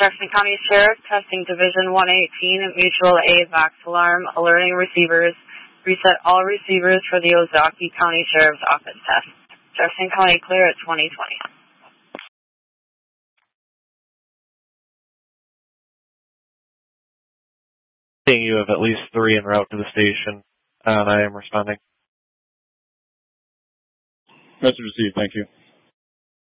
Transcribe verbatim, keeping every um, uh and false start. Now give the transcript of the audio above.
Jefferson County Sheriff, testing Division one eighteen Mutual Aid Vox Alarm, alerting receivers. Reset all receivers for the Ozaukee County Sheriff's Office test. Jefferson County clear at twenty twenty. Seeing you have at least three en route to the station, and I am responding. Message received. Thank you.